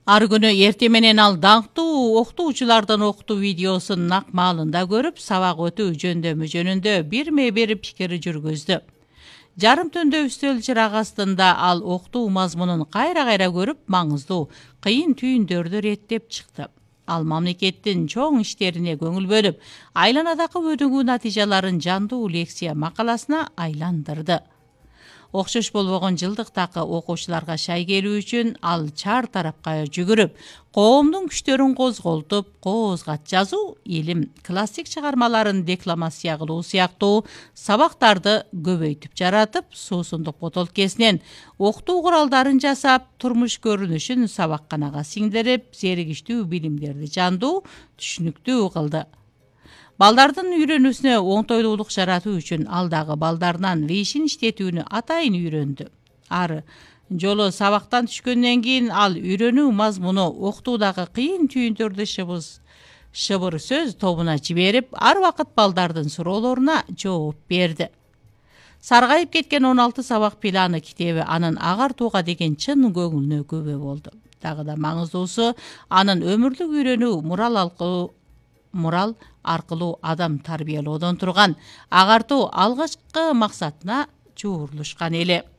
Ар күнү эрте менен ал даңктуу окутуучулардан окутуу видеосун нак маалында көрүп, сабак өтүү жөндөмү жөнүндө бирме бир пикир жүргүздү. Жарым түндө үстөл чырак астында ал окутуу мазмунун кайра көрүп, маңыздуу, кыйын түйүндөрдү реттеп чыкты. Ал мамлекеттин чоң иштерине көңүл бөлүп, айланадагы өнүгүү натыйжаларын жандуу лекция макаласына айландырды. Окшош болбогон жылдык такы окуучуларга шай келүү үчүн ал чар тарапка жүгүрүп, коомдун күчтөрүн козголтуп, коозгат жазуу, илим, классик чыгармаларын декламация кылуу сыяктуу сабактарды көбөйтүп жаратып, суусундук бутылкесинен окутуу куралдарын жасап, турмуш көрүнүшүн сабакканага сиңдирип, зеригиштүү билимдерди жандуу, түшүнүктүү кылды. Балдардын үйрөнүүсүнө оңтойлуулук жаратуу үчүн ал дагы балдарынан лишин иштетүүнү атайын үйрөндү. Ар жолу сабактан түшкөндөн кийин ал үйрөнүү мазмуну окутуудагы кыйын түйүндөрдү шыбыр сөз тобуна жиберип, ар убакыт балдардын суроолоруна жооп берди. Саргайып кеткен 16 сабак планы китеби анын агартууга деген чын көңүлүнө күбө болду. Дагы да маңыздуусу, анын өмүрлүк үйрөнүү мурал аркылуу адам тарбиялоодон турган агартуу алгачкы максатына жуурулушкан эле.